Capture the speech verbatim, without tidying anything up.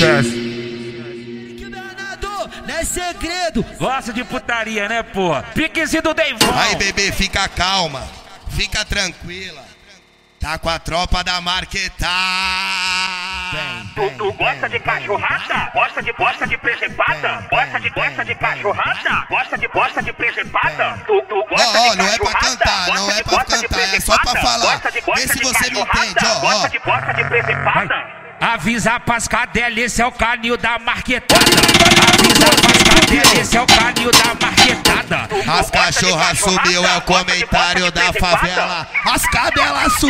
sucesso. Não é segredo. Gosta de putaria, né, pô? Piquezinho do Deivão. Aí, bebê, fica calma. Fica tranquila. Tá com a tropa da Marquetá. Tu, tu gosta de cachorrada? Gosta de gosta de presepada? Gosta de gosta de cachorrada? Gosta de gosta de presepada? Tu, tu gosta Ó, ó, de não é pra cantar, não é pra cantar, é só pra falar. Vê se você me entende, ó, ó. Gosta de gosta de presepada? Avisa pras cadelas, esse é o canil da marquetada. Avisa pras cadelas, esse é o canil da marquetada. As cachorras subiu, é o comentário da favela. As cadelas subiu.